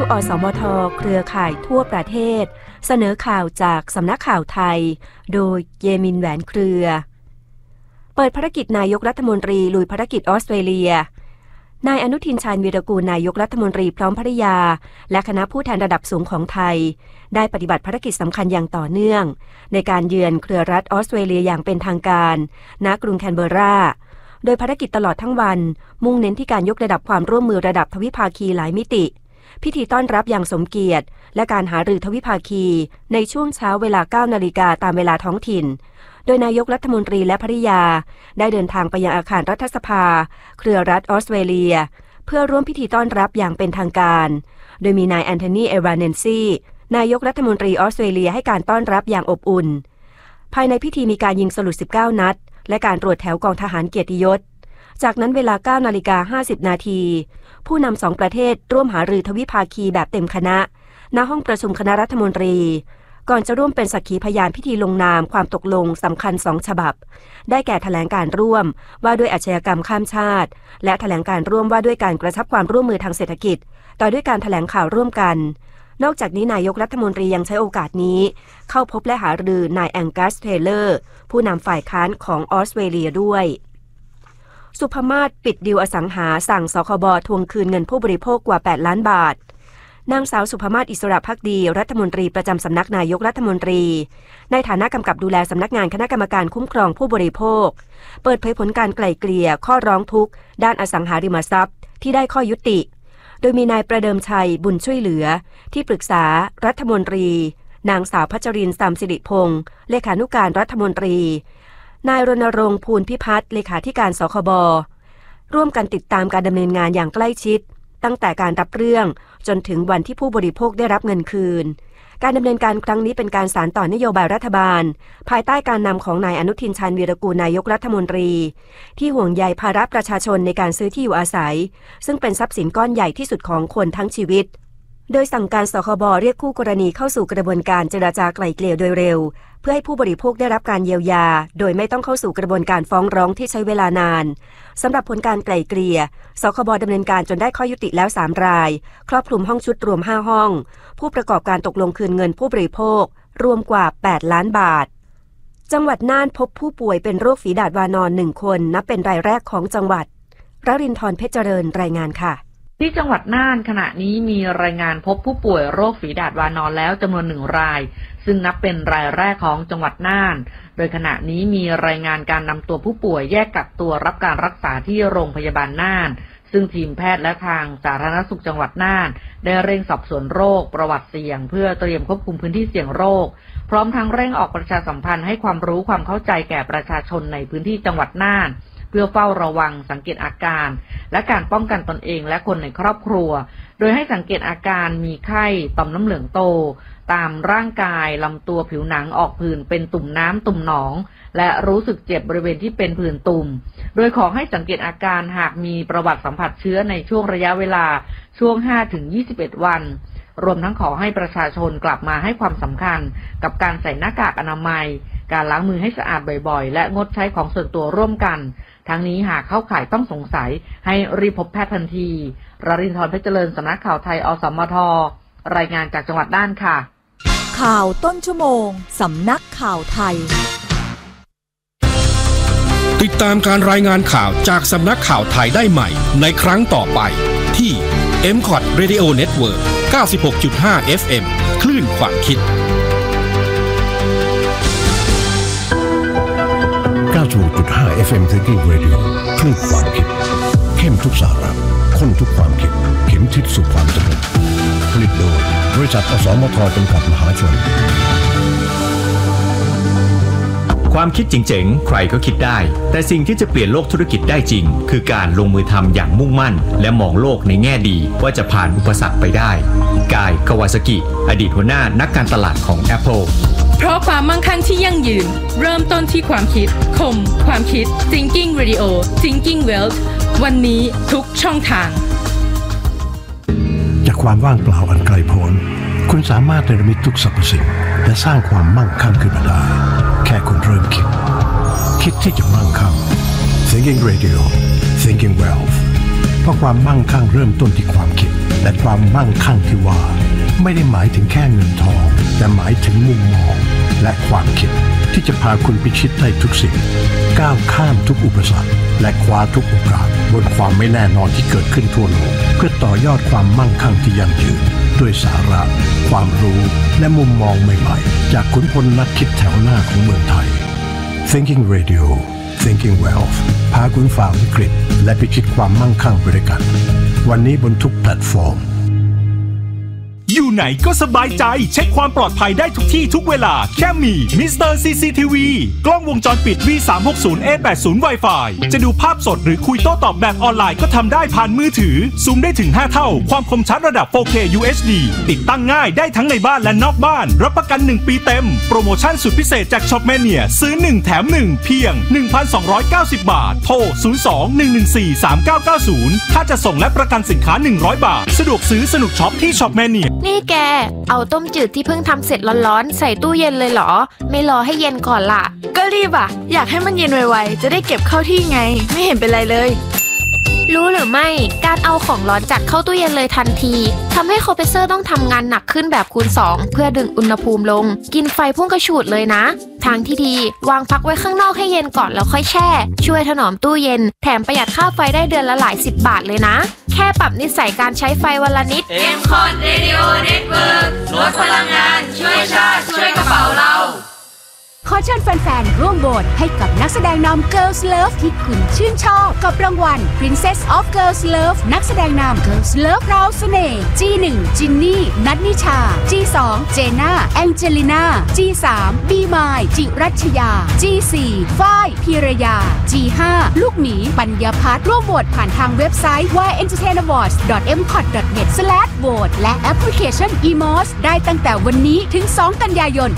อสมทเครือข่ายทั่วประเทศเสนอข่าวจากสำนักข่าวไทยโดยเยมินแหวนเครือเปิดภารกิจนายกรัฐมนตรีลุยภารกิจออสเตรเลียนายอนุทินชาญวีรกูลนายกรัฐมนตรีพร้อมภริยาและคณะผู้แทนระดับสูงของไทยได้ปฏิบัติภารกิจสำคัญอย่างต่อเนื่องในการเยือนเครือรัฐออสเตรเลียอย่างเป็นทางการณกรุงแคนเบอร์ราโดยภารกิจตลอดทั้งวันมุ่งเน้นที่การยกระดับความร่วมมือระดับทวิภาคีหลายมิติพิธีต้อนรับอย่างสมเกียรติและการหารือทวิภาคีในช่วงเช้าเวลา 9 นาฬิกาตามเวลาท้องถิ่นโดยนายกรัฐมนตรีและภริยาได้เดินทางไปยังอาคารรัฐสภาเครือรัฐออสเตรเลียเพื่อร่วมพิธีต้อนรับอย่างเป็นทางการโดยมีนายแอนโทนี เอวาเนนซีนายกรัฐมนตรีออสเตรเลียให้การต้อนรับอย่างอบอุ่นภายในพิธีมีการยิงสลุด 19 นัดและการตรวจแถวกองทหารเกียรติยศจากนั้นเวลา 9 นาฬิกา 50 นาทีผู้นำ2ประเทศร่วมหารือทวิภาคีแบบเต็มคณะณห้องประชุมคณะรัฐมนตรีก่อนจะร่วมเป็นสักขีพยานพิธีลงนามความตกลงสำคัญ2ฉบับได้แก่แถลงการร่วมว่าด้วยอาชญากรรมข้ามชาติและแถลงการร่วมว่าด้วยการกระชับความร่วมมือทางเศรษฐกิจต่อด้วยการแถลงข่าวร่วมกันนอกจากนี้นายกรัฐมนตรียังใช้โอกาสนี้เข้าพบและหารือนายแองกัส เทเลอร์ผู้นำฝ่ายค้านของออสเตรเลียด้วยสุภมาศปิดดีลอสังหาสั่งสคบทวงคืนเงินผู้บริโภคกว่า8 ล้านบาทนางสาวสุภมาศอิสระภักดีรัฐมนตรีประจำสำนักนายกรัฐมนตรีในฐานะกำกับดูแลสำนักงานคณะกรรมการคุ้มครองผู้บริโภคเปิดเผยผลการไกล่เกลี่ยข้อร้องทุกข์ด้านอสังหาริมทรัพย์ที่ได้ข้อยุติโดยมีนายประเดิมชัยบุญช่วยเหลือที่ปรึกษารัฐมนตรีนางสาวพัชรินทร์ สามสิริพงษ์เลขานุการรัฐมนตรีนายรณรงค์ ภูลพิพัฒน์เลขาธิการสคบร่วมกันติดตามการดำเนินงานอย่างใกล้ชิดตั้งแต่การรับเรื่องจนถึงวันที่ผู้บริโภคได้รับเงินคืนการดำเนินการครั้งนี้เป็นการสานต่อนโยบายรัฐบาลภายใต้การนำของนายอนุทินชาญวีรกูลนายกรัฐมนตรีที่ห่วงใยภาระประชาชนในการซื้อที่อยู่อาศัยซึ่งเป็นทรัพย์สินก้อนใหญ่ที่สุดของคนทั้งชีวิตโดยสั่งการสคบเรียกคู่กรณีเข้าสู่กระบวนการเจรจาไกล่เกลี่ยโดยเร็วเพื่อให้ผู้บริโภคได้รับการเยียวยาโดยไม่ต้องเข้าสู่กระบวนการฟ้องร้องที่ใช้เวลานานสำหรับผลการไกล่เกลี่ยสคบดำเนินการจนได้ข้อยุติแล้ว3 รายครอบคลุมห้องชุดรวม5 ห้องผู้ประกอบการตกลงคืนเงินผู้บริโภครวมกว่า8 ล้านบาทจังหวัดน่านพบผู้ป่วยเป็นโรคฝีดาษวานอน1 คนนับเป็นรายแรกของจังหวัดรรินทร์ เพชรเจริญรายงานค่ะที่จังหวัดน่านขณะนี้มีรายงานพบผู้ป่วยโรคฝีดาษวานอนแล้วจำนวน1 รายซึ่งนับเป็นรายแรกของจังหวัดน่านโดยขณะนี้มีรายงานการนำตัวผู้ป่วยแยกกักตัวรับการรักษาที่โรงพยาบาลน่านซึ่งทีมแพทย์และทางสาธารณสุขจังหวัดน่านได้เร่งสอบสวนโรคประวัติเสี่ยงเพื่อเตรียมควบคุมพื้นที่เสี่ยงโรคพร้อมทั้งเร่งออกประชาสัมพันธ์ให้ความรู้ความเข้าใจแก่ประชาชนในพื้นที่จังหวัดน่านเพื่อเฝ้าระวังสังเกตอาการและการป้องกันตนเองและคนในครอบครัวโดยให้สังเกตอาการมีไข้ต่อมน้ำเหลืองโตตามร่างกายลำตัวผิวหนังออกผื่นเป็นตุ่มน้ำตุ่มหนองและรู้สึกเจ็บบริเวณที่เป็นผื่นตุ่มโดยขอให้สังเกตอาการหากมีประวัติสัมผัสเชื้อในช่วงระยะเวลาช่วง 5-21 วันรวมทั้งขอให้ประชาชนกลับมาให้ความสำคัญกับการใส่หน้ากากอนามัยการล้างมือให้สะอาดบ่อยๆและงดใช้ของส่วนตัวร่วมกันทั้งนี้หากเข้าข่ายต้องสงสัยให้รีบพบแพทย์ทันทีรรินทร์ เพชรเจริญสำนักข่าวไทยอสมทรายงานจากจังหวัดน่านค่ะข่าวต้นชั่วโมงสำนักข่าวไทยติดตามการรายงานข่าวจากสำนักข่าวไทยได้ใหม่ในครั้งต่อไปที่ MCOT Radio Network 96.5 FM คลื่นความคิด 96.5 FM Thinking Radio คลื่นความคิดเข้มทุกสาระข้นทุกความคิดเข็มทิศสู่ความสำเร็จผลิตโดยบริษัทอสมทจำกัดมหาชนความคิดเจ๋งๆใครก็คิดได้แต่สิ่งที่จะเปลี่ยนโลกธุรกิจได้จริงคือการลงมือทำอย่างมุ่งมั่นและมองโลกในแง่ดีว่าจะผ่านอุปสรรคไปได้กาย คาวาซากิอดีตหัวหน้านักการตลาดของ Apple เพราะความมั่งคั่งที่ยั่งยืนเริ่มต้นที่ความคิดคมความคิด Thinking Radio Thinking Wealth วันนี้ทุกช่องทางจากความว่างเปล่าอันไกลโพ้นคุณสามารถเนรมิตทุกสรรพสิ่งและสร้างความมั่งคั่งขึ้นมาได้แค่คุณเริ่มคิดที่จะมั่งคั่ง Thinking Radio Thinking Wealth เพราะความมั่งคั่งเริ่มต้นที่ความคิดและความมั่งคั่งที่ว่าไม่ได้หมายถึงแค่เงินทองแต่หมายถึงมุมมองและความคิดที่จะพาคุณพิชิตได้ทุกสิ่งก้าวข้ามทุกอุปสรรคและคว้าทุกโอกาสบนความไม่แน่นอนที่เกิดขึ้นทั่วโลกเพื่อต่อยอดความมั่งคั่งที่ยั่งยืนด้วยสาระความรู้และมุมมองใหม่ๆจากขุนพลนักคิดแถวหน้าของเมืองไทย Thinking Radio Thinking Wealth พาคุณฝ่าวิกฤตและพิชิตความมั่งคั่งไปด้วยกันวันนี้บนทุกแพลตฟอร์มอยู่ไหนก็สบายใจเช็คความปลอดภัยได้ทุกที่ทุกเวลาแค่มี Mr. CCTV กล้องวงจรปิด V360A80 Wi-Fi จะดูภาพสดหรือคุยโต้ตอบแบบออนไลน์ก็ทำได้ผ่านมือถือซูมได้ถึง5เท่าความคมชัดระดับ 4K UHD ติดตั้งง่ายได้ทั้งในบ้านและนอกบ้านรับประกัน1ปีเต็มโปรโมชั่นสุดพิเศษจาก Shopmania ซื้อ1แถม1เพียง 1,290 บาทโทร 02-114-3990 ถ้าจะส่งและประกันสินค้า100 บาทสะดวกซื้อสนุกช็อปที่ Shopmania นี่แกเอาต้มจืดที่เพิ่งทำเสร็จร้อนๆใส่ตู้เย็นเลยเหรอไม่รอให้เย็นก่อนล่ะก็รีบอ่ะอยากให้มันเย็นไวๆจะได้เก็บเข้าที่ไงไม่เห็นเป็นไรเลยรู้หรือไม่การเอาของร้อนจัดเข้าตู้เย็นเลยทันทีทำให้คอมเพรสเซอร์ต้องทำงานหนักขึ้นแบบคูณ2เพื่อดึงอุณหภูมิลงกินไฟพุ่งกระฉูดเลยนะทางที่ดีวางพักไว้ข้างนอกให้เย็นก่อนแล้วค่อยแช่ช่วยถนอมตู้เย็นแถมประหยัดค่าไฟได้เดือนละหลาย10 บาทเลยนะแค่ปรับนิสัยการใช้ไฟวันละนิด M-Cot Radio Network ลดพลังงานช่วยชาติช่วยกระเป๋าเราขอเชิญแฟนๆร่วมโหวตให้กับนักแสดงนำ Girls Love ที่คุณชื่นชอบกับรางวัล Princess of Girls Love นักแสดงนำ Girls Love พราวเสน่ห์ G1 จินนี่นัทนิชา G2 เจน่าแองเจลิน่า G3 บีมายจิรัชยา G4 ฝ้ายพีรยา G5 ลูกหมีปัญญาพัฒน์ร่วมโหวตผ่านทางเว็บไซต์ www.entertainawards.mcot.net และแอปพลิเคชัน eMOS ได้ตั้งแต่วันนี้ถึง2 กันยายน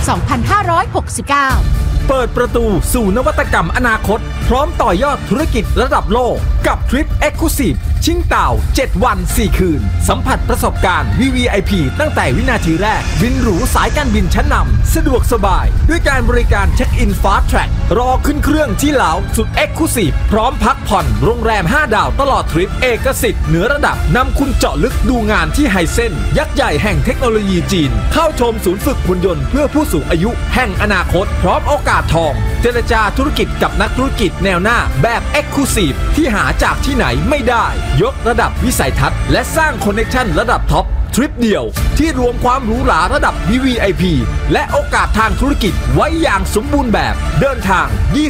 2569 เปิดประตูสู่นวัตกรรมอนาคตพร้อมต่อยอดธุรกิจระดับโลกกับทริป Exclusive ชิงเต่า7 วัน 4 คืนสัมผัสประสบการณ์ VVIP ตั้งแต่วินาทีแรกบินหรูสายการบินชั้นนำสะดวกสบายด้วยการบริการเช็คอิน Fast Track รอขึ้นเครื่องที่ลาวสุด Exclusive พร้อมพักผ่อนโรงแรม5 ดาวตลอดทริปเอกสิทธิ์เหนือระดับนำคุณเจาะลึกดูงานที่ไฮเซนยักษ์ใหญ่แห่งเทคโนโลยีจีนเข้าชมศูนย์ฝึกหุ่นยนต์เพื่อผู้สูงอายุแห่งอนาคตพร้อมโอกาสทองเจรจาธุรกิจกับนักธุรกิจแนวหน้าแบบ Exclusive ที่หาจากที่ไหนไม่ได้ยกระดับวิสัยทัศน์และสร้างคอนเนคชั่นระดับท็อปทริปเดียวที่รวมความหรูหราระดับ VVIP และโอกาสทางธุรกิจไว้อย่างสมบูรณ์แบบเดินทาง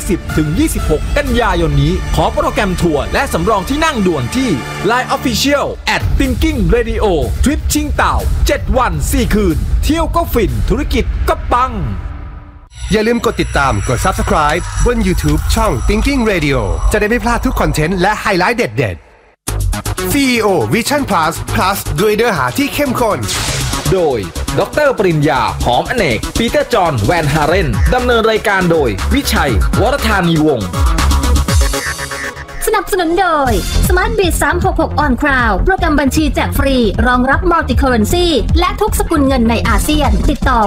20-26 กันยายนนี้ขอโปรแกรมทัวร์และสำรองที่นั่งด่วนที่ Line Official @Thinking Radio ทริปชิงเต่า7 วัน 4 คืนเที่ยวก็ฟินธุรกิจก็ปังอย่าลืมกดติดตามกด Subscribe บน YouTube ช่อง Thinking Radio จะได้ไม่พลาดทุกคอนเทนต์และไฮไลท์เด็ดๆ CEO Vision Plus ด้วยเนื้อหาที่เข้มข้นโดยดร.ปริญญาหอมอเนกปีเตอร์จอห์นแวนฮาเรนดำเนินรายการโดยวิชัยวรธานีวงศ์สนับสนุนโดย Smart Bit 366 On Cloud โปรแกรมบัญชีแจกฟรีรองรับ Multi Currency และทุกสกุลเงินในอาเซียนติดต่อ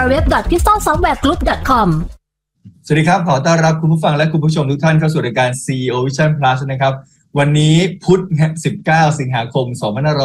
www.pistolsoftwaregroup.com สวัสดีครับขอต้อนรับคุณผู้ฟังและคุณผู้ชมทุกท่านเข้าสู่รายการ CEO Vision Plus นะครับวันนี้พุธ19 สิงหาคม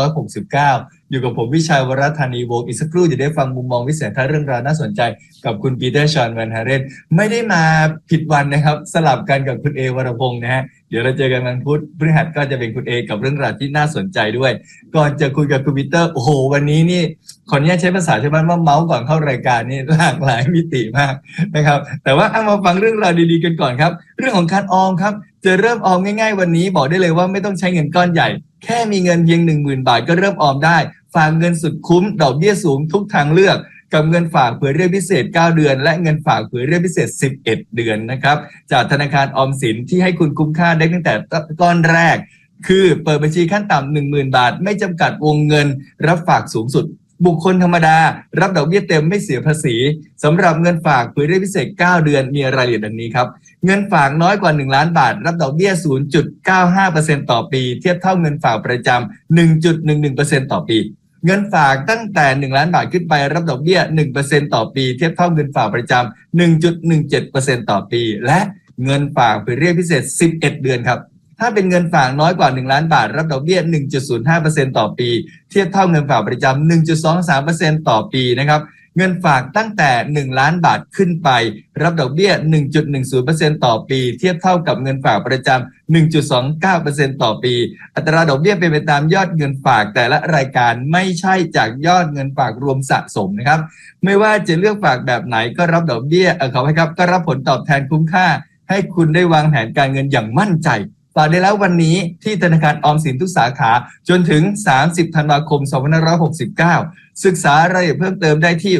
2569อยู่กับผมวิชัยวรธานีวงศ์อีกสักครู่จะได้ฟังมุมมองวิสัยทัศน์เรื่องราวน่าสนใจกับคุณปีเตอร์ชอนแวนฮาเรนไม่ได้มาผิดวันนะครับสลับกันกับคุณเอวรพงศ์นะฮะเดี๋ยวเราเจอกันวันพุธพฤหัสก็จะเป็นคุณเอกับเรื่องราวที่น่าสนใจด้วยก่อนจะคุยกับคุณปีเตอร์โอ้โหวันนี้นี่ขออนุญาตใช้ภาษาชาวบ้านว่าเมาส์ก่อนเข้ารายการนี่หลากหลายมิติมากนะครับแต่ว่าเอามาฟังเรื่องราวดีๆกันก่อนครับเรื่องของการออมครับจะเริ่มออมง่ายๆวันนี้บอกได้เลยว่าไม่ต้องใช้เงินก้อนใหญ่แค่มีเงินเพียง 10,000 บาทก็เริ่มออมได้ฝากเงินสุดคุ้มดอกเบี้ยสูงทุกทางเลือกกับเงินฝากเผื่อเรียกพิเศษ9เดือนและเงินฝากเผื่อเรียกพิเศษ11เดือนนะครับจากธนาคารออมสินที่ให้คุณคุ้มค่าได้ตั้งแต่ก้อนแรกคือเปิดบัญชีขั้นต่ำ 10,000 บาทไม่จำกัดวงเงินรับฝากสูงสุดบุคคลธรรมดารับดอกเบี้ยเต็มไม่เสียภาษีสำหรับเงินฝากเผื่อเรียกพิเศษ9เดือนมีรายละเอียดดังนี้ครับเงินฝากน้อยกว่า1ล้านบาทรับดอกเบี้ย 0.95% ต่อปีเทียบเท่าเงินฝากประจำ 1.11% ต่อปีเงินฝากตั้งแต่1ล้านบาทขึ้นไปรับดอกเบี้ย 1% ต่อปีเทียบเท่าเงินฝากประจำ 1.17% ต่อปีและเงินฝากเผื่อเรียกพิเศษ11เดือนครับถ้าเป็นเงินฝากน้อยกว่า1ล้านบาทรับดอกเบี้ย 1.05% ต่อปีเทียบเท่าเงินฝากประจำ 1.23% ต่อปีนะครับเงินฝากตั้งแต่1ล้านบาทขึ้นไปรับดอกเบี้ย 1.10% ต่อปีเทียบเท่ากับเงินฝากประจำ 1.29% ต่อปีอัตราดอกเบี้ยเป็นไปตามยอดเงินฝากแต่ละรายการไม่ใช่จากยอดเงินฝากรวมสะสมนะครับไม่ว่าจะเลือกฝากแบบไหนก็รับดอกเบี้ยก็รับผลตอบแทนคุ้มค่าให้คุณได้วางแผนการเงินอย่างมั่นใจฝากได้แล้ววันนี้ที่ธนาคารออมสินทุกสาขาจนถึง30ธันวาคม2569ศึกษารายละเอียดเพิ่มเติมได้ที่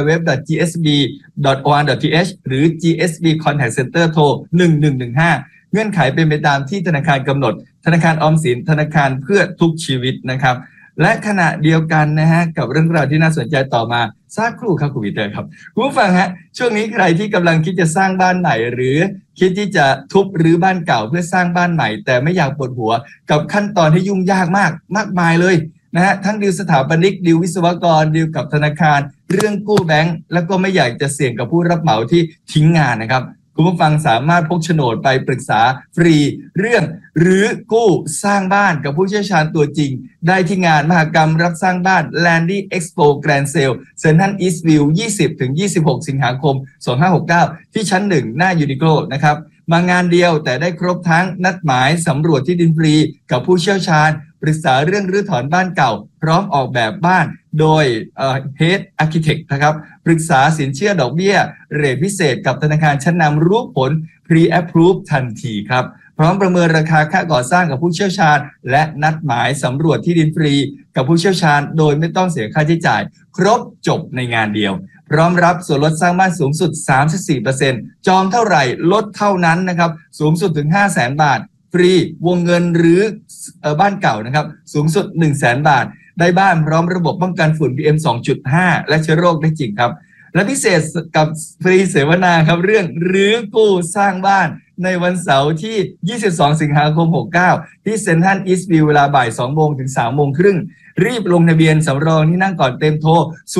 www.gsb.or.th หรือ GSB Contact Center โทร1115เงื่อนไขเป็นไปตามที่ธนาคารกำหนดธนาคารออมสินธนาคารเพื่อทุกชีวิตนะครับและขณะเดียวกันนะฮะกับเรื่องราวที่น่าสนใจต่อมาสักครู่ครับคุณวิเตอร์ครับคุณผู้ฟังฮะช่วงนี้ใครที่กำลังคิดจะสร้างบ้านใหม่หรือคิดที่จะทุบรื้อบ้านเก่าเพื่อสร้างบ้านใหม่แต่ไม่อยากปวดหัวกับขั้นตอนที่ยุ่งยากมากมายเลยนะฮะทั้งดีลสถาปนิกดีลวิศวกรดีลกับธนาคารเรื่องกู้แบงก์แล้วก็ไม่อยากจะเสี่ยงกับผู้รับเหมาที่ทิ้งงานนะครับคุณผู้ฟังสามารถพกโฉนดไปปรึกษาฟรีเรื่องหรือกู้สร้างบ้านกับผู้เชี่ยวชาญตัวจริงได้ที่งานมหกรรมรับสร้างบ้าน Landy Expo Grand Sale เซ็นทรัลอีสต์วิว 20-26 สิงหาคม 2569 ที่ชั้น 1 หน้ายูนิโคลนะครับมางานเดียวแต่ได้ครบทั้งนัดหมายสำรวจที่ดินฟรีกับผู้เชี่ยวชาญปรึกษาเรื่องรื้อถอนบ้านเก่าพร้อมออกแบบบ้านโดยHead Architect นะครับปรึกษาสินเชื่อดอกเบี้ยเรทพิเศษกับธนาคารชั้นนำรู้ผล Pre-Approve ทันทีครับพร้อมประเมินราคาค่าก่อสร้างกับผู้เชี่ยวชาญและนัดหมายสำรวจที่ดินฟรีกับผู้เชี่ยวชาญโดยไม่ต้องเสียค่าใช้จ่ายครบจบในงานเดียวพร้อมรับส่วนลดสร้างบ้านสูงสุด 34% จองเท่าไหร่ลดเท่านั้นนะครับสูงสุดถึง 500,000 บาทฟรีวงเงินหรือบ้านเก่านะครับสูงสุด 100,000 บาทได้บ้านพร้อมระบบป้องกันฝุ่น PM 2.5 และเชื้อโรคได้จริงครับและพิเศษกับฟรีเสวนาครับเรื่องรื้อกู้สร้างบ้านในวันเสาร์ที่ 22 สิงหาคม 69 ที่เซ็นทรัลอีสต์วิวเวลาบ่าย 2 โมงถึง 3 โมงครึ่งรีบลงทะเบียนสำรองที่นั่งก่อนเต็มโทร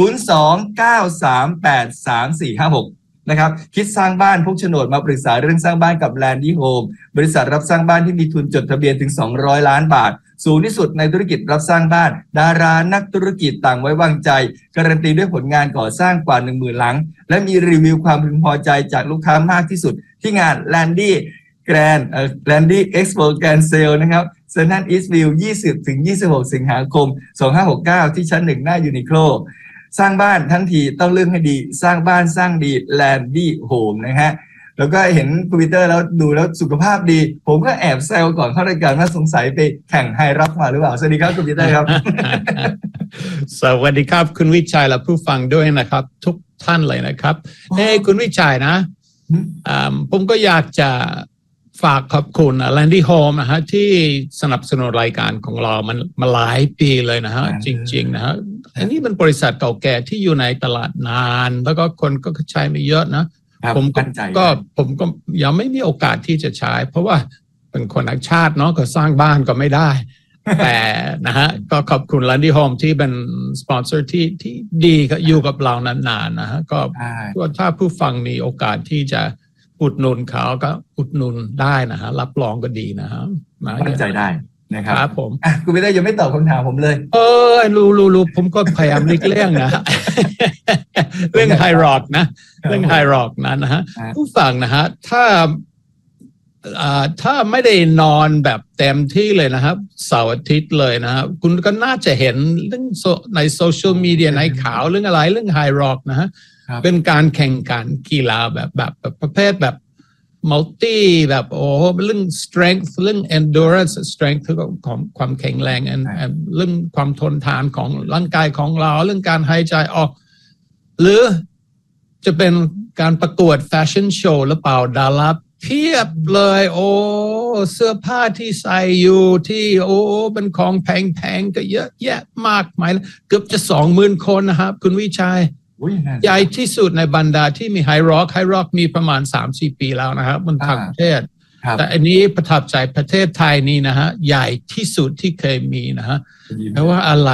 02-938-3456 นะครับคิดสร้างบ้านพกโฉนดมาปรึกษาเรื่องสร้างบ้านกับ Landy Home บริษัทรับสร้างบ้านที่มีทุนจดทะเบียนถึง200 ล้านบาทสูงที่สุดในธุรกิจรับสร้างบ้านดารานักธุรกิจต่างไว้วางใจการันตีด้วยผลงานก่อสร้างกว่า 10,000 หลังและมีรีวิวความพึงพอใจจากลูกค้ามากที่สุดที่งาน Landy Expo Grand Sale นะครับเซ็นทรัลอีสต์วิว 20-26 สิงหาคม 2569 ที่ชั้น 1 หน้ายูนิโคลสร้างบ้านทั้งทีต้องเลือกให้ดีสร้างบ้านสร้างดี Landy Home นะฮะแล้วก็เห็นคอมพิวเตอร์แล้วดูแล้วสุขภาพดีผมก็แอบแซวก่อนเข้ารายการว่าสงสัยไปแข่งไฮร็อกมาหรือเปล่าสวัสดีครับคอมพิวเตอร์ครับสวัสดีครับคุณวิชัยและผู้ฟังด้วยนะครับทุกท่านเลยนะครับคุณวิชัยนะผมก็อยากจะฝากขอบคุณ Landy Home นะฮะที่สนับสนุนรายการของเรามันมาหลายปีเลยนะฮะจริงๆนะฮะอันนี้เป็นบริษัทเก่าแก่ที่อยู่ในตลาดนานแล้วก็คนก็ใช้ไม่เยอะนะผมก็ยังไม่มีโอกาสที่จะใช้เพราะว่าเป็นคนต่างชาติเนาะก็สร้างบ้านก็ไม่ได้ แต่นะฮะก็ขอบคุณ Landy Home ที่เป็นสปอนเซอร์ที่ดีก็อยู่กับเรานานๆนะฮะก็ถ้าผู้ฟังมีโอกาสที่จะอุดหนุนเขาก็อุดหนุนได้นะฮะรับรองก็ดีนะฮะมั่นใจได้นะครับผมคุณไม่ได้ยังไม่ตอบคำถามผมเลยรู้ผมก็พยายามเลี่ยงนะเรื่องไฮร็อกนะเรื่องไฮร็อกนะฮะผู้ฟังนะฮะถ้าไม่ได้นอนแบบเต็มที่เลยนะครับเสาร์อาทิตย์เลยนะฮะคุณก็น่าจะเห็นเรื่องในโซเชียลมีเดียในข่าวเรื่องอะไรเรื่องไฮร็อกนะฮะเป็นการแข่งขันกีฬาแบบประเภทแบบมัลตี้แบบเรื่อง strength เรื่อง endurance strength ของความแข็งแรงเรื่องความทนทานของร่างกายของเราเรื่องการหายใจออกหรือจะเป็นการประกวดแฟชั่นโชว์หรือเปล่าดาราเพียบเลยเสื้อผ้าที่ใส่อยู่ที่เป็นของแพงๆก็เยอะแยะมากมายเกือบจะ 20,000 คนนะครับคุณวิชัยใหญ่ที่สุดในบรรดาที่มีไฮร็อกมีประมาณ 3-4 ปีแล้วนะครับบนต่างประเทศแต่อันนี้ประทับใจประเทศไทยนี่นะฮะใหญ่ที่สุดที่เคยมีนะฮะเพราะว่าอะไร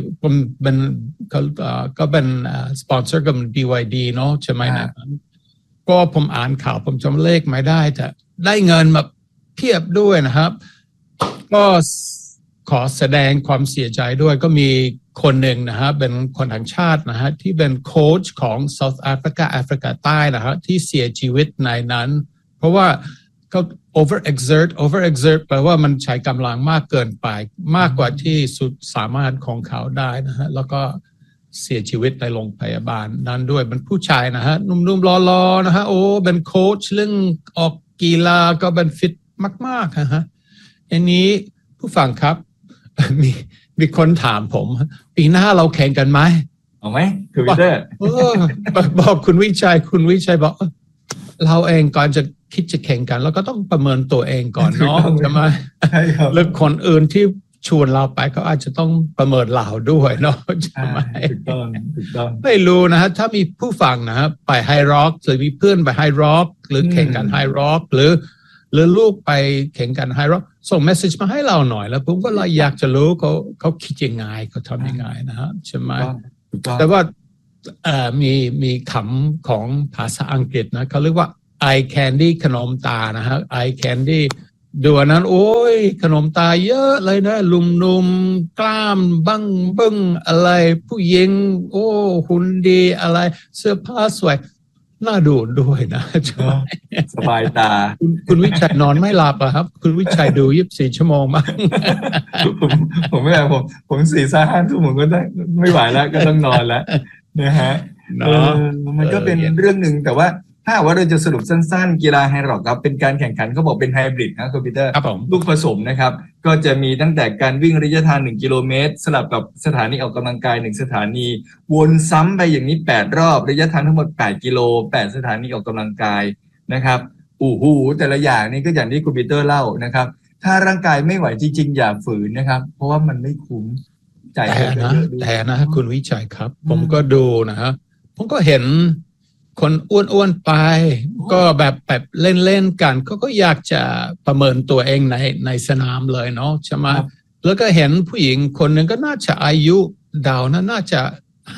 ก็เป็นสปอนเซอร์กับ BYD เนาะใช่ไหมนะก็ผมอ่านข่าวผมจำเลขไม่ได้แต่ได้เงินมาเพียบด้วยนะครับก็ขอแสดงความเสียใจด้วยก็มีคนหนึ่งนะฮะเป็นคนต่างชาตินะฮะที่เป็นโค้ชของ South Africa แอฟริกาใต้นะฮะที่เสียชีวิตในนั้นเพราะว่าเขา overexert แปลว่ามันใช้กำลังมากเกินไปมากกว่าที่สุดสามารถของเขาได้นะฮะแล้วก็เสียชีวิตในโรงพยาบาลนั้นด้วยเป็นผู้ชายนะฮะนุ่มๆรอๆนะฮะโอ้เป็นโค้ชเรื่องออกกีฬาก็เป็นฟิตมากๆนะฮะอันนี้ผู้ฟังครับมีคนถามผมปีหน้าเราแข่งกันไหมเอาไหมคือวิเตอร์บอกคุณวิชัยบอกเราเองก่อนจะคิดจะแข่งกันเราก็ต้องประเมินตัวเองก่อนเนาะใช่ไหมหรือคนอื่นที่ชวนเราไปก็อาจจะต้องประเมินเราด้วยเนาะใช่ไหมถูกต้องไม่รู้นะฮะถ้ามีผู้ฟังนะฮะไปไฮร็อกหรือมีเพื่อนไปไฮร็อกหรือแข่งกันไฮร็อกหรือลูกไปแข่งกันไฮร็อกส่งเมสเซจมาให้เราหน่อยแล้วผมก็เลยอยากจะรู้เขาคิดยังไงเขาทำยังไงนะฮะใช่ไหมแต่ว่ามีคำของภาษาอังกฤษนะเขาเรียกว่า eye candy ขนมตานะฮะ eye candy ดูอันนั้นโอ้ยขนมตาเยอะเลยนะลุมกล้ามบึ้งอะไรผู้หญิงโอ้หุ่นดีอะไรเสื้อผ้าสวยน่าดูด้วยนะใช่ไหมสบายตาคุณวิชัยนอนไม่หลับอะครับคุณวิชัยดู24 ชั่วโมงมั้งผมไม่เอาผม4-5 ทุ่มผมก็ได้ไม่ไหวแล้วก็ต้องนอนแล้วนะฮะมันก็เป็นเรื่องหนึ่งแต่ว่าถ้าว่าเราจะสรุปสั้นๆกีฬาไฮร็อกครับเป็นการแข่งขันเขาบอกเป็นไฮบริดนะคอมพิวเตอร์ลูกผสมนะครับก็จะมีตั้งแต่การวิ่งระยะทาง1 กิโลเมตรสลับกับสถานีออกกำลังกาย1 สถานีวนซ้ำไปอย่างนี้8 รอบระยะทางทั้งหมด8 กิโล8 สถานีออกกำลังกายนะครับแต่ละอย่างนี่ก็อย่างที่คอมพิวเตอร์เล่านะครับถ้าร่างกายไม่ไหวจริงๆอย่าฝืนนะครับเพราะว่ามันไม่คุ้มใจแต่นะคุณวิชัยครับผมก็ดูนะฮะผมก็เห็นคนอ้วนๆไปก็แบบเล่นๆกันก็อยากจะประเมินตัวเองในสนามเลยเนาะใช่ไหมแล้วก็เห็นผู้หญิงคนหนึ่งก็น่าจะอายุดาวนะน่าจะ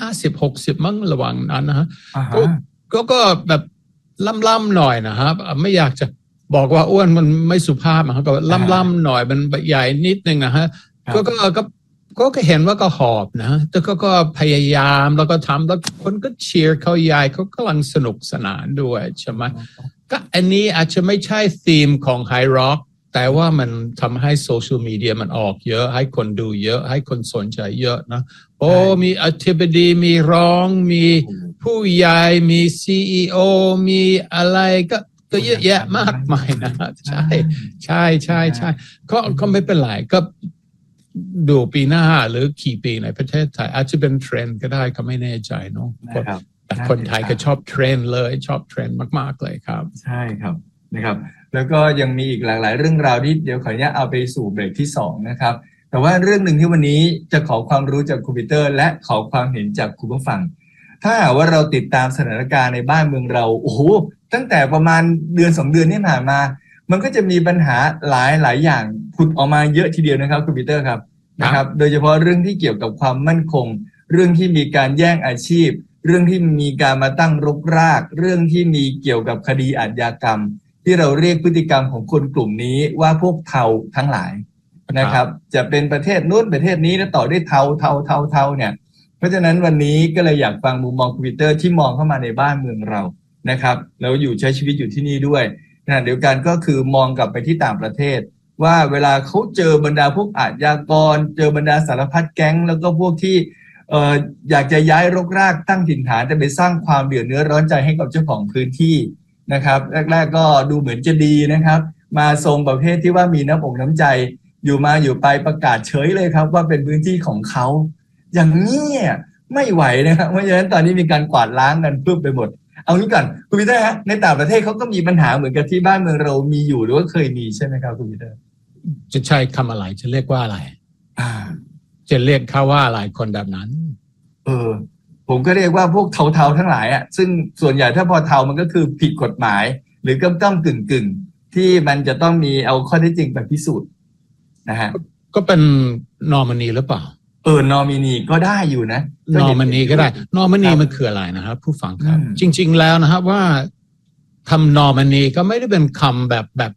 50-60มั้งระหว่างนั้นนะฮะก็แบบล่ำๆหน่อยนะครับไม่อยากจะบอกว่าอ้วนมันไม่สุภาพนะครับก็ล่ำๆหน่อยมันใหญ่นิดนึงนะฮะก็เห็นว่าก็หอบนะแต่ก็พยายามแล้วก็ทำแล้วคนก็เชียร์เขาใหญ่เขากำลังสนุกสนานด้วยใช่ไหมก็อันนี้อาจจะไม่ใช่ธีมของไฮร็อกแต่ว่ามันทำให้โซเชียลมีเดียมันออกเยอะให้คนดูเยอะให้คนสนใจเยอะนะโอ้มีอธิบดีมีร้องมีผู้ใหญ่มี CEO มีอะไรก็เยอะแยะมากมายนะใช่ก็ไม่เป็นไรก็ดูปีหน้าหรือกี่ปีในประเทศไทยอาจจะเป็นเทรนด์ก็ได้ก็ไม่แน่ใจเนาะแต่คนไทยก็ชอบเทรนด์เลยชอบเทรนด์มากๆเลยครับใช่ครับนะครับแล้วก็ยังมีอีกหลากหลายเรื่องราวที่เดี๋ยวขออนุญาตเอาไปสู่เบรกที่2นะครับแต่ว่าเรื่องหนึ่งที่วันนี้จะขอความรู้จากคอมพิวเตอร์และขอความเห็นจากคุณผู้ฟังถ้าว่าเราติดตามสถานการณ์ในบ้านเมืองเราโอ้โหตั้งแต่ประมาณเดือน2 เดือนที่ผ่านมามันก็จะมีปัญหาหลายอย่างผุดออกมาเยอะทีเดียวนะครับคอมพิวเตอร์ครับนะครับโดยเฉพาะเรื่องที่เกี่ยวกับความมั่นคงเรื่องที่มีการแย่งอาชีพเรื่องที่มีการมาตั้งรกรากเรื่องที่มีเกี่ยวกับคดีอาชญากรรมที่เราเรียกพฤติกรรมของคนกลุ่มนี้ว่าพวกเทาทั้งหลายนะครับจะเป็นประเทศนู้นประเทศนี้แล้วต่อด้วยเทาเนี่ยเพราะฉะนั้นวันนี้ก็เลยอยากฟังมุมมองคอมพิวเตอร์ที่มองเข้ามาในบ้านเมืองเรานะครับแล้วอยู่ใช้ชีวิตอยู่ที่นี่ด้วยนะเดียวกันก็คือมองกลับไปที่ต่างประเทศว่าเวลาเขาเจอบรรดาพวกอาชญากรเจอบรรดาสารพัดแก๊งแล้วก็พวกที่อยากจะย้ายรกรากตั้งถิ่นฐานแต่ไปสร้างความเดือดเนื้อร้อนใจให้กับเจ้าของพื้นที่นะครับแรกๆก็ดูเหมือนจะดีนะครับมาทรงประเภทที่ว่ามีน้ำอกน้ำใจอยู่ไปประกาศเฉยเลยครับว่าเป็นพื้นที่ของเขาอย่างนี้ไม่ไหวนะครับเพราะฉะนั้นตอนนี้มีการกวาดล้างกันปุ๊บไปหมดเอางี้ก่อนคุณพีเตอร์ฮะในต่างประเทศเขาก็มีปัญหาเหมือนกับที่บ้านเมืองเรามีอยู่หรือว่าเคยมีใช่ไหมครับคุณพีเตอร์จะใช้คำอะไรจะเรียกว่าอะไรจะเรียกเขาว่าอะไรคนแบบนั้นผมก็เรียกว่าพวกเทาๆทั้งหลายอ่ะซึ่งส่วนใหญ่ถ้าพอเทามันก็คือผิดกฎหมายหรือก้ำกึ่งที่มันจะต้องมีเอาข้อเท็จจริงไปพิสูจน์นะฮะก็เป็นนอมินีหรือเปล่านอมินีก็ได้อยู่นะนอมินีก็ได้นอมินีมันคืออะไรนะครับผู้ฟังครับจริงๆแล้วนะครับว่าคำนอมินีก็ไม่ได้เป็นคำแบบ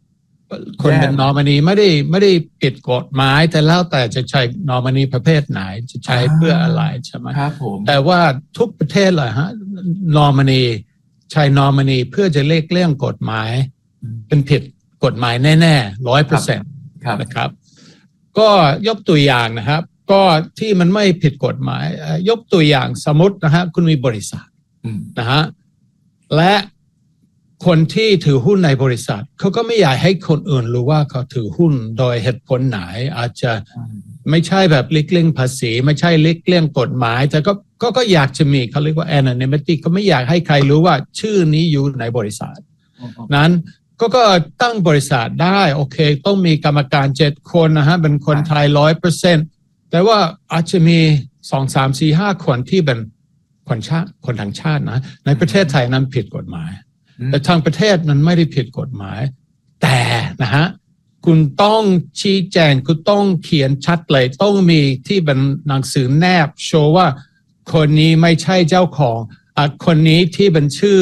คนเป็นนอมินีไม่ได้ผิดกฎหมายแต่แล้วแต่จะใช้นอมินีประเภทไหนจะใช้เพื่ออะไรใช่ไหมครับผมแต่ว่าทุกประเทศเลยฮะนอมินีใช้นอมินีเพื่อจะเลี่ยงกฎหมายเป็นผิดกฎหมายแน่ๆ 100% นะครับก็ยกตัวอย่างนะครับก็ที่มันไม่ผิดกฎหมายยกตัวอย่างสมมตินะฮะคุณมีบริษัทนะฮะและคนที่ถือหุ้นในบริษัทเขาก็ไม่อยากให้คนอื่นรู้ว่าเขาถือหุ้นโดยเหตุผลไหนอาจจะไม่ใช่แบบเลี่ยงภาษีไม่ใช่เลี่ยงกฎหมายแต่ก็อยากจะมีเขาเรียกว่า anonymity ก็ไม่อยากให้ใครรู้ว่าชื่อนี้อยู่ในบริษัทนั้นก็ตั้งบริษัทได้โอเคต้องมีกรรมการ7 คนนะฮะเป็นคนไทย 100% แต่ว่าอาจจะมี2, 3, 4, 5 คนที่เป็นคนต่างชาตินะในประเทศไทยนั้นผิดกฎหมายแต่ทางประเทศนั้นไม่ได้ผิดกฎหมายแต่นะฮะคุณต้องชี้แจงคุณต้องเขียนชัดเลยต้องมีที่เป็นหนังสือแนบโชว์ว่าคนนี้ไม่ใช่เจ้าของคนนี้ที่เป็นชื่อ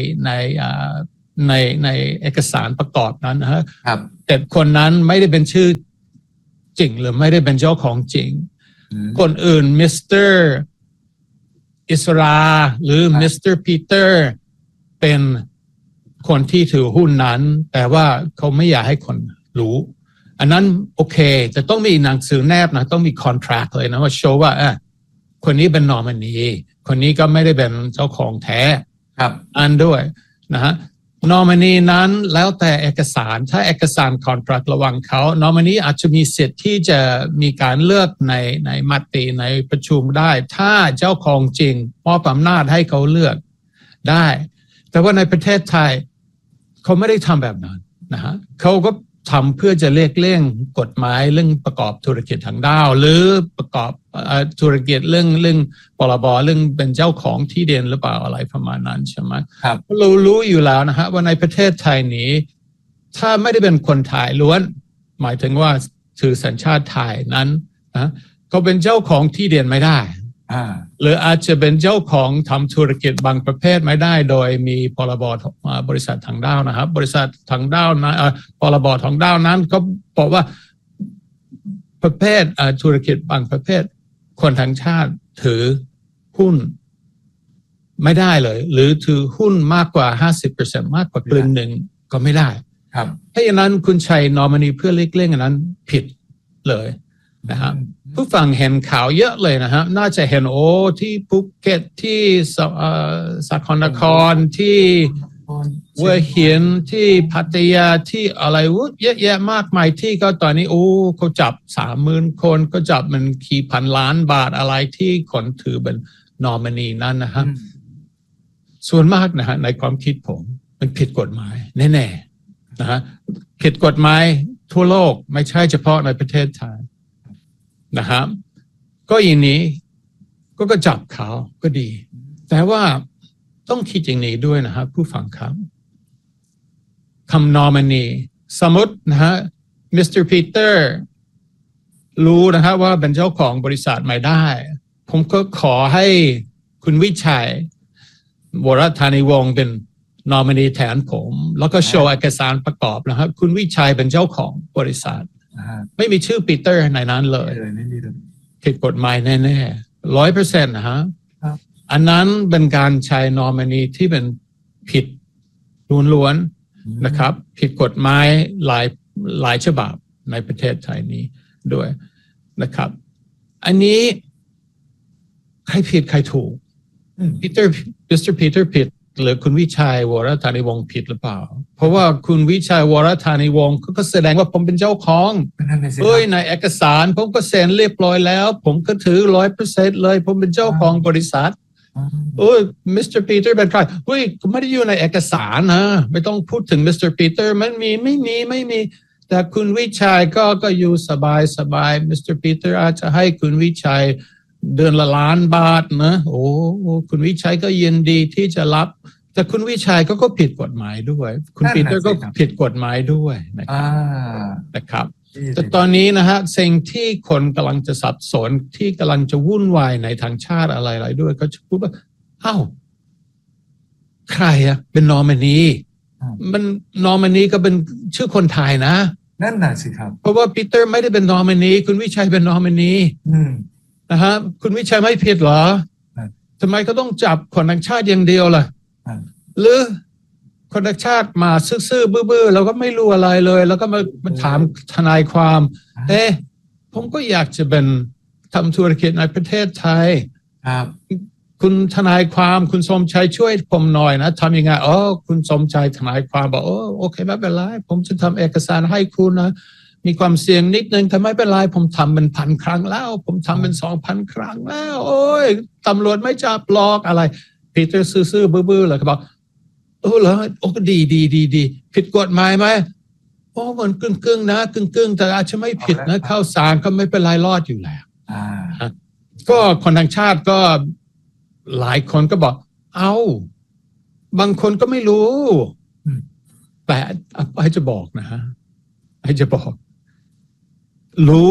ในเอกสารประกอบนั้นนะฮะแต่คนนั้นไม่ได้เป็นชื่อจริงหรือไม่ได้เป็นเจ้าของจริงคนอื่นมิสเตอร์อิสราหรือมิสเตอร์ปีเตอร์เป็นคนที่ถือหุ้นนั้นแต่ว่าเขาไม่อยากให้คนรู้อันนั้นโอเคจะต้องมีหนังสือแนบนะต้องมีคอนแทรคเลยนะว่าโชว์ว่าคนนี้เป็นนอมินีคนนี้ก็ไม่ได้เป็นเจ้าของแท้อันด้วยนะฮะนอมินีนั้นแล้วแต่เอกสารถ้าเอกสารคอนแทรคระหว่างเขานอมินีอาจจะมีสิทธิ์ที่จะมีการเลือกในมติในประชุมได้ถ้าเจ้าของจริงมอบอำนาจให้เขาเลือกได้แต่ว่าในประเทศไทยเขาไม่ได้ทำแบบนั้นนะฮะเขาก็ทำเพื่อจะเลี่ยงกฎหมายเรื่องประกอบธุรกิจทางดาวหรือประกอบธุรกิจเรื่องพรบเรื่องเป็นเจ้าของที่ดินหรือเปล่าอะไรประมาณนั้นใช่ไหมครับเรารู้อยู่แล้วนะฮะว่าในประเทศไทยนี้ถ้าไม่ได้เป็นคนไทยล้วนหมายถึงว่าถือสัญชาติไทยนั้นนะเขาเป็นเจ้าของที่ดินไม่ได้หรืออาจจะเป็นเจ้าของทำธุรกิจบางประเภทไม่ได้โดยมีพรบบริษัททางด้าวนะครับบริษัททางด้าวนะพรบทางด้าวนั้นก็บอกว่าประเภทธุรกิจบางประเภทคนทางชาติถือหุ้นไม่ได้เลยหรือถือหุ้นมากกว่า 50% มากกว่ากึ่งหนึ่งก็ไม่ได้ครับเพราะฉะนั้นคุณใช้นอมินีเพื่อเลี่ยงอันนั้นผิดเลยนะครับผู้ฟังเห็นข่าวเยอะเลยนะฮะน่าจะเห็นที่ภูเก็ตที่สกลนครที่หัวหินที่พัทยาที่อะไรเยอะแยะมากมายที่ก็ตอนนี้เขาจับ 30,000 คนก็จับมันกี่พันล้านบาทอะไรที่คนถือเป็นนอมินีนั่นนะฮะส่วนมากนะฮะในความคิดผมมันผิดกฎหมายแน่ๆนะฮะผิดกฎหมายทั่วโลกไม่ใช่เฉพาะในประเทศไทยนะครับก็อย่างนี้ก็จับเขาก็ดีแต่ว่าต้องคิดอย่างนี้ด้วยนะครับผู้ฟังครับคำนอมินีสมมตินะฮะมิสเตอร์ปีเตอร์รู้นะครับว่าเป็นเจ้าของบริษัทไม่ได้ผมก็ขอให้คุณวิชัยวรธานีวงศ์เป็นนอมินีแทนผมแล้วก็โชว์เอกสารประกอบนะครับคุณวิชัยเป็นเจ้าของบริษัทไม่มีชื่อปีเตอร์ในนั้นเลยผิดกฎหมายแน่ๆ 100% นะฮะอันนั้นเป็นการใช้นอมินีที่เป็นผิดล้วนๆนะครับผิดกฎหมายหลายฉบับในประเทศไทยนี้ด้วยนะครับอันนี้ใครผิดใครถูกมิสเตอร์ปีเตอร์ผิดหรือคุณวิชัยวรธานีวงศ์ผิดหรือเปล่าเพราะว่าคุณวิชัยวรธานีวงศ์ก็แสดงว่าผมเป็นเจ้าของในเอกสารผมก็เซ็นเรียบร้อยแล้วผมก็ถือ 100% เลยผมเป็นเจ้าของบริษัทมิสเตอร์ปีเตอร์เป็นใครไม่ได้อยู่ในเอกสารนะไม่ต้องพูดถึงมิสเตอร์ปีเตอร์มันไม่มีแต่คุณวิชัยก็อยู่สบายมิสเตอร์ปีเตอร์อาจจะให้คุณวิชัยเดือนละล้านบาทนะคุณวิชัยก็ยินดีที่จะรับแต่คุณวิชัยก็ผิดกฎหมายด้วยคุณปีเตอร์ก็ผิดกฎหมายด้วยนะครับแต่ตอนนี้นะฮะสิ่งที่คนกำลังจะสับสนที่กำลังจะวุ่นวายในทางชาติอะไรด้วยก็จะพูดว่าใครเป็นนอมินีมันนอมินีก็เป็นชื่อคนไทยนะนั่นน่ะสิครับเพราะว่าปีเตอร์ไม่ได้เป็นนอมินีคุณวิชัยเป็นนอมินีนะฮะคุณวิชัยไม่ผิดเหรอทำไมก็ต้องจับคนต่างชาติอย่างเดียวล่ะหรือคนต่างชาติมาซื่อๆบื้อๆเราก็ไม่รู้อะไรเลยแล้วก็มาถามทนายความผมก็อยากจะเป็นทำธุรกิจในประเทศไทยคุณทนายความคุณสมชัยช่วยผมหน่อยนะทำยังไงคุณสมชัยทนายความบอกโอเคไม่เป็นไรผมจะทำเอกสารให้คุณนะมีความเสี่ยงนิดนึงแต่ไม่เป็นไรผมทำเป็น1,000 ครั้งแล้วผมทำเป็น 2,000 ครั้งแล้วโอ้ยตำรวจไม่จับหลอกอะไรปีเตอร์ซื่อๆบื้อๆเลยเขาบอกเหรอดีผิดกฎหมายไหมมันกึ่งนะกึ่งแต่อาจจะไม่ผิดนะเข้าศาลก็ไม่เป็นไรรอดอยู่แล้วก็คนต่างชาติก็หลายคนก็บอกบางคนก็ไม่รู้แต่ให้จะบอกนะฮะให้จะบอกรู้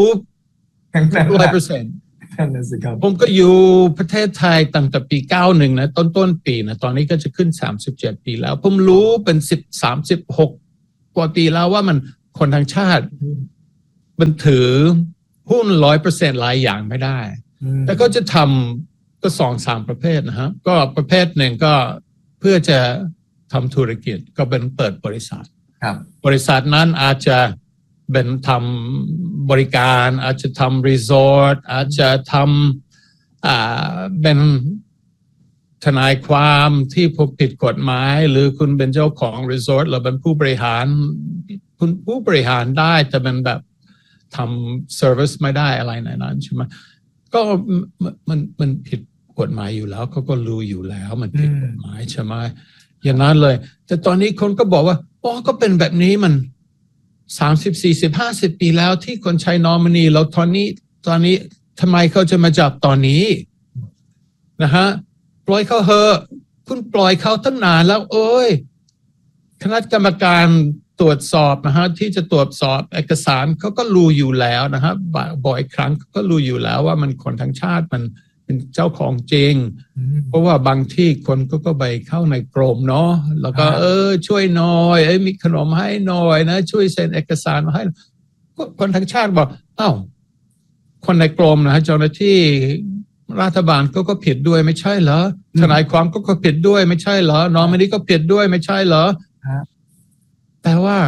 100%ผมก็อยู่ประเทศไทยตั้งแต่ปี91นะต้นปีนะตอนนี้ก็จะขึ้น37ปีแล้วผมรู้เป็น36กว่าปีแล้วว่ามันคนทางชาติมันถือหุ้น 100% หลายอย่างไม่ได้แต่ก็จะทำก็ 2-3 ประเภทนะฮะก็ประเภทหนึ่งก็เพื่อจะทำธุรกิจก็เป็นเปิดบริษัทบริษัทนั้นอาจจะเป็นทำบริการอาจจะทำรีสอร์ทอาจจะทำเป็นทนายความที่ผิดกฎหมายหรือคุณเป็นเจ้าของรีสอร์ทหรือเป็นผู้บริหารคุณผู้บริหารได้แต่เป็นแบบทำเซอร์วิสไม่ได้อะไรในนั้นใช่ไหมก็มันผิดกฎหมายอยู่แล้วเขาก็รู้อยู่แล้วมันผิดกฎหมายใช่ไหมอย่างนั้นเลยแต่ตอนนี้คนก็บอกว่าก็เป็นแบบนี้มัน30 40 50 ปีแล้วที่คนใช้นอมินีแล้วตอนนี้ทำไมเขาจะมาจับตอนนี้นะฮะปล่อยเขาเถอะคุณปล่อยเขาตั้งนานแล้วคณะกรรมการตรวจสอบนะฮะที่จะตรวจสอบเอกสารเขาก็รู้อยู่แล้วนะฮะบ่อยครั้งก็รู้อยู่แล้วว่ามันคนทั้งชาติมันเป็นเจ้าของจริงเพราะว่าบางที่คนก็ไปเข้าในกรมเนาะแล้วก็ช่วยหน่อยมีขนมให้หน่อยนะช่วยเซ็นเอกสารมาให้ก็คนทั้งชาติบอกคนในกรมนะเจ้าหน้าที่รัฐบาลก็ผิดด้วยไม่ใช่เหรอทนายความก็ผิดด้วยไม่ใช่เหรอนอมินีก็ผิดด้วยไม่ใช่เหรอแต่ว่า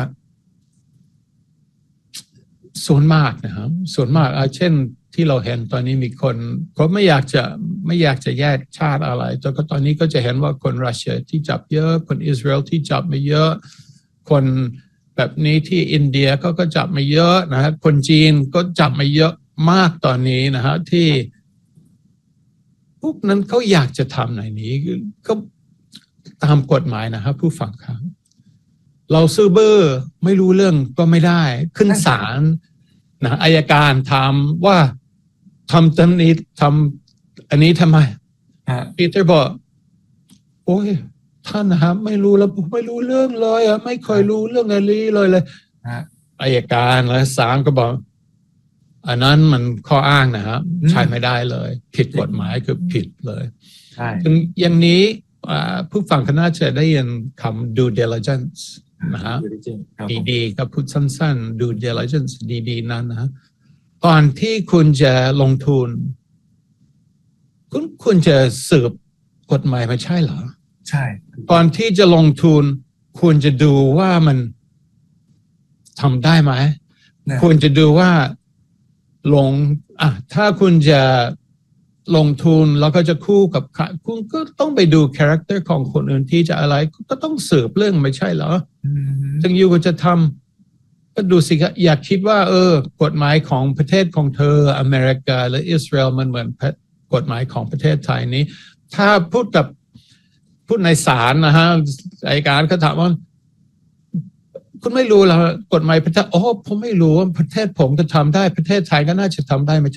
ส่วนมากนะครับส่วนมากเช่นที่เราเห็นตอนนี้มีคนก็ไม่อยากจะแยกชาติอะไรแต่ก็ตอนนี้ก็จะเห็นว่าคนรัสเซียที่จับเยอะคนอิสราเอลที่จับไม่เยอะคนแบบนี้ที่อินเดียก็จับไม่เยอะนะฮะคนจีนก็จับไม่เยอะมากตอนนี้นะฮะที่พวกนั้นเขาอยากจะทำในนี้ก็ตามกฎหมายนะครับผู้ฟังครับเราซื้อเบอร์ไม่รู้เรื่องก็ไม่ได้ขึ้นศาลนะอัยการถามว่าทำอันนี้ทำไมปีเตอร์บอกท่านนะครับไม่รู้แล้วไม่รู้เรื่องเลยไม่เคยรู้เรื่องอะไรเลยอัยการและศาลก็บอกอันนั้นมันข้ออ้างนะครับใช้ไม่ได้เลยผิดกฎหมายคือผิดเลยถึงอย่างนี้ผู้ฟังคณะจะได้ยินคำ due diligence นะฮะดีๆกับพูดสั้นๆ due diligence ดีๆนั้นนะก่อนที่คุณจะลงทุนคุณจะสืบกฎหมายไม่ใช่เหรอใช่ก่อนที่จะลงทุนคุณจะดูว่ามันทำได้ไหมคุณจะดูว่าถ้าคุณจะลงทุนแล้วก็จะคู่กับคุณก็ต้องไปดูคาแรคเตอร์ของคนอื่นที่จะอะไรก็ต้องสืบเรื่องไม่ใช่เหรอถึงอยู่ก็จะทำก็ดูสิครับอยากคิดว่ากฎหมายของประเทศของเธออเมริกาและอิสราเอลมันเหมือนกฎหมายของประเทศไทยนี้ถ้าพูดในศาลนะฮะอัยการก็ถามว่าคุณไม่รู้แล้วกฎหมายประเทศผมไม่รู้ว่าประเทศผมจะทำได้ประเทศไทยก็น่าจะทำได้ไหม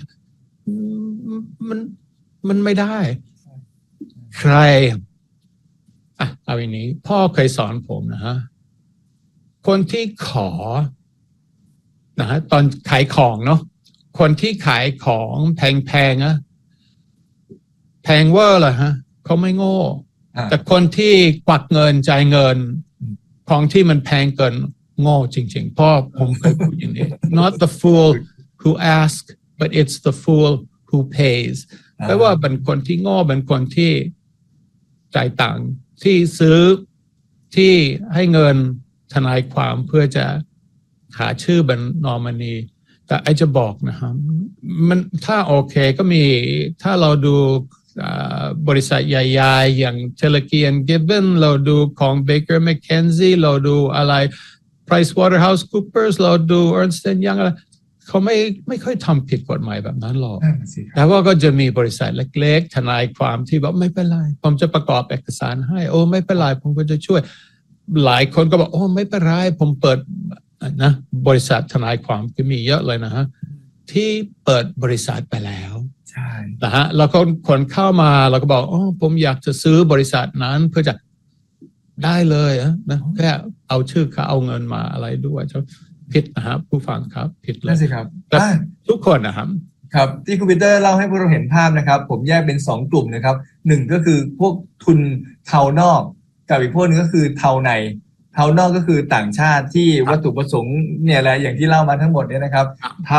มันไม่ได้ใครเอาอย่างนี้พ่อเคยสอนผมนะฮะคนที่ขอนะฮะตอนขายของเนาะคนที่ขายของแพงๆนะแพงเวอร์เลยฮะเขาไม่โง่แต่คนที่กวักเงินจ่ายเงินของที่มันแพงเกินโง่จริงๆเพราะผมเคยพูดอย่างนี้ not the fool who ask but it's the fool who pays แปลว่าเป็นคนที่โง่เป็นคนที่จ่ายตังค์ที่ซื้อที่ให้เงินทนายความเพื่อจะหาชื่อเป็นนอมินีแต่ไอจะบอกนะครับมันถ้าโอเคก็มีถ้าเราดูบริษัทใหญ่ๆอย่าง Teleki & Gibbon เราดูของ Baker McKenzie เราดูอะไร PricewaterhouseCoopers เราดู Ernst & Young อะไรเขาไม่ค่อยทำผิดกฎหมายแบบนั้นหรอกแต่ว่าก็จะมีบริษัทเล็กๆทนายความที่บอกไม่เป็นไรผมจะประกอบเอกสารให้โอ้ไม่เป็นไรผมก็จะช่วยหลายคนก็บอกโอ้ไม่เป็นไรผมเปิดนะบริษัททนายความก็มีเยอะเลยนะฮะที่เปิดบริษัทไปแล้วใช่นะฮะแล้วคนเข้ามาเราก็บอกอ๋อผมอยากจะซื้อบริษัทนั้นเพื่อจะได้เลยนะแค่เอาชื่อเขาเอาเงินมาอะไรด้วยผิดนะครับผู้ฟังครับผิดเลยสิครับทุกคนนะครับครับที่คุณปีเตอร์เล่าให้พวกเราเห็นภาพนะครับผมแยกเป็น2กลุ่มนะครับ1ก็คือพวกทุนเทานอกกับอีกพวกนึงก็คือเทาในเทานอกก็คือต่างชาติที่วัตถุประสงค์เนี่ยแหละอย่างที่เล่ามาทั้งหมดเนี่ยนะครับ